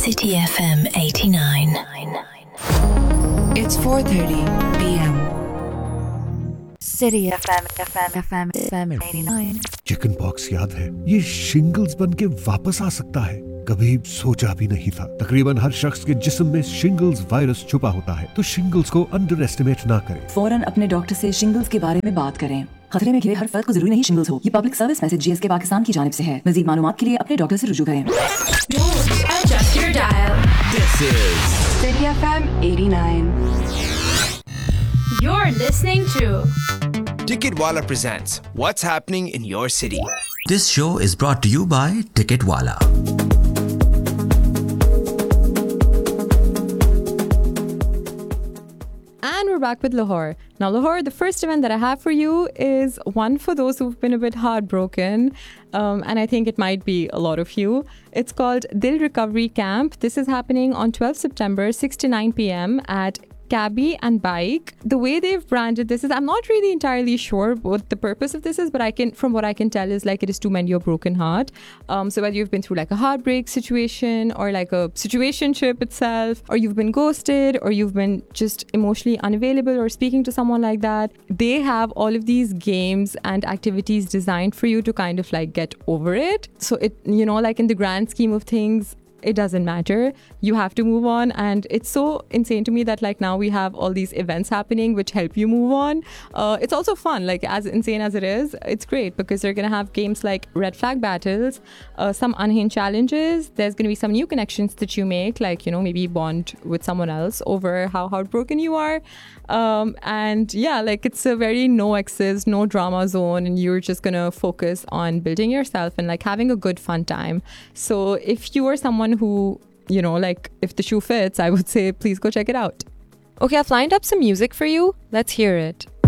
City FM 89. It's 4:30 p.m. City FM 89. Chicken pox याद है? ये शिंगल्स बन के वापस आ सकता है। कभी सोचा भी नहीं था। तकरीबन हर शख्स के जिस्म में शिंगल्स वायरस छुपा होता है, तो शिंगल्स को अंडर एस्टिमेट ना करें। फौरन अपने डॉक्टर से शिंगल्स के बारे में बात करें। खतरे में घिरे हर फर्द को जरूरी नहीं शिंगल्स हो। ये public service message GSK Pakistan की जानिब से है। मज़ीद मालूमात के लिए अपने डॉक्टर से रुजू करें। Don't adjust your dial. This is City FM 89. You're listening to Ticketwala presents What's Happening in Your City. This show is brought to you by Ticketwala. And we're back with Lahore. Now, Lahore, the first event that I have for you is one for those who've been a bit heartbroken. And I think it might be a lot of you. It's called Dil Recovery Camp. This is happening on 12th September, 6 to 9 p.m. at Cabby and Bike. The way they've branded this is, I'm not really entirely sure what the purpose of this is, but from what I can tell is like it is to mend your broken heart. So whether you've been through like a heartbreak situation or like a situationship itself, or you've been ghosted, or you've been just emotionally unavailable or speaking to someone like that, they have all of these games and activities designed for you to kind of like get over it. So it, you know, like in the grand scheme of things, it doesn't matter. You have to move on. And it's so insane to me that like now we have all these events happening which help you move on. It's also fun, like as insane as it is, it's great because they're going to have games like red flag battles, some unhinged challenges. There's going to be some new connections that you make, like, you know, maybe bond with someone else over how heartbroken you are. And yeah, like it's a very no exes, no drama zone, and you're just going to focus on building yourself and like having a good fun time. So if you are someone who, you know, like if the shoe fits, I would say please go check it out. Okay, I've lined up some music for you. Let's hear it.